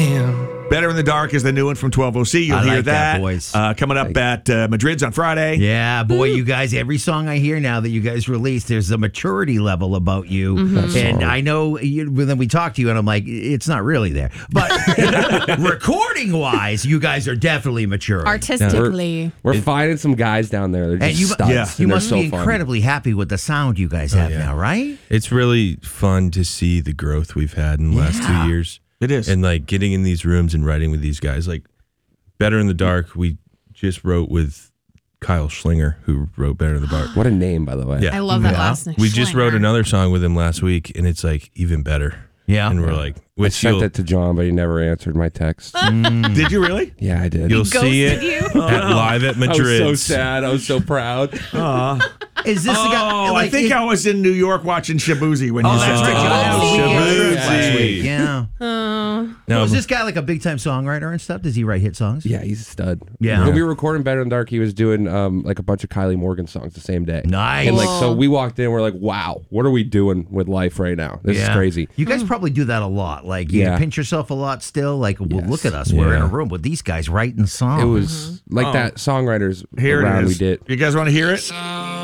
Better in the Dark is the new one from 12OC. You'll hear like that, boys. Coming up at Madrid's on Friday. Yeah, boy, you guys, every song I hear now that you guys release, there's a maturity level about you. And I know then we talk to you and I'm like, it's not really there. But recording-wise, you guys are definitely mature. Artistically. We're finding some guys down there. They're just studs. You and must they're be so fun. incredibly happy with the sound you guys have now, right? It's really fun to see the growth we've had in the last 2 years. It is. And like getting in these rooms and writing with these guys, like Better in the Dark, we just wrote with Kyle Schlinger, who wrote Better in the Dark. What a name, by the way. I love that last name. We just wrote another song with him last week, and it's like even better. Yeah. And we're like, I sent it to John, but he never answered my text. Did you really? Yeah, I did. You'll see it live at Madrid. I was so sad. I was so proud. Is this the guy? I think I was in New York watching Shabuzi when you that's said right. Shabuzi. Last week. Yeah. No, Was this guy like a big time songwriter and stuff? Does he write hit songs? Yeah, he's a stud. Yeah. When we were recording Better in the Dark, he was doing like a bunch of Kylie Morgan songs the same day. Nice. And like, so we walked in, we're like, wow, what are we doing with life right now? This is crazy. You guys probably do that a lot. Like, you pinch yourself a lot still. Like, well, look at us. We're in a room with these guys writing songs. It was like that songwriters Here round it we is. did. You guys want to hear it?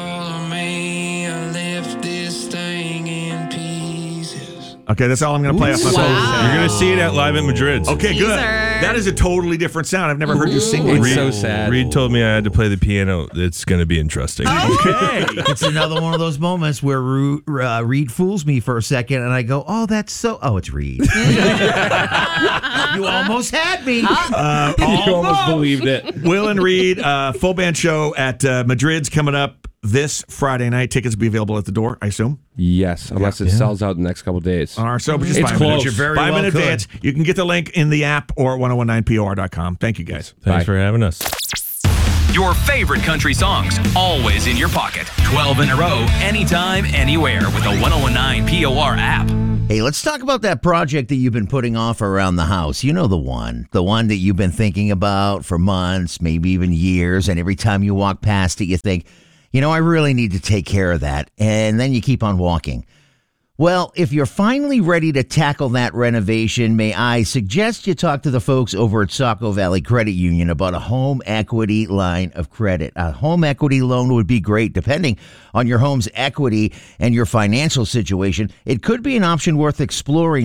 Okay, that's all I'm going to play off my phone. You're going to see it at live at Madrid. Okay, good. That is a totally different sound. I've never heard you sing like It's that. so sad. Reed told me I had to play the piano. It's going to be interesting. Okay. It's another one of those moments where Reed fools me for a second, and I go, "Oh, that's so." Oh, it's Reed. You almost had me. You almost believed it. Will and Reed, full band show at Madrid's coming up this Friday night. Tickets will be available at the door, I assume. Yes, unless it sells out in the next couple days. All right, so just It's buy close. them. You're very Buy them in well could. advance. You can get the link in the app or at 1019por.com. Thank you, guys. Thanks for having us. Your favorite country songs, always in your pocket. 12 in a row, anytime, anywhere with the 1019 POR app. Hey, let's talk about that project that you've been putting off around the house. You know the one that you've been thinking about for months, maybe even years, and every time you walk past it, you think, I really need to take care of that, and then you keep on walking. Well, if you're finally ready to tackle that renovation, may I suggest you talk to the folks over at Saco Valley Credit Union about a home equity line of credit. A home equity loan would be great, depending on your home's equity and your financial situation. It could be an option worth exploring.